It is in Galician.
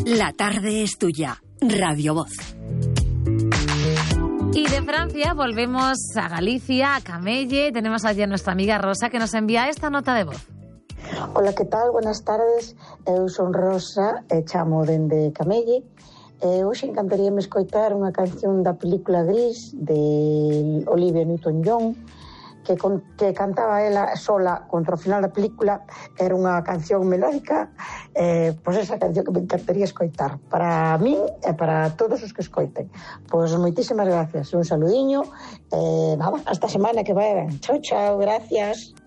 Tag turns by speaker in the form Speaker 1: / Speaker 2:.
Speaker 1: La tarde es tuya. Radio Voz.
Speaker 2: Y de Francia volvemos a Galicia, a Camelle. Tenemos allí a nuestra amiga Rosa que nos envía esta nota de voz.
Speaker 3: Hola, que tal? Buenas tardes. Eu son Rosa e chamo dende Camelle. Hoxe encantaríame escoitar unha canción da película Gris de Olivia Newton-John que cantaba ela sola contra o final da película. Era unha canción melódica, pois esa canción que me encantaría escoitar para min e para todos os que escoiten. Pois moitísimas gracias, un saludiño, vamos, hasta a semana que vai. Chao, chao, gracias.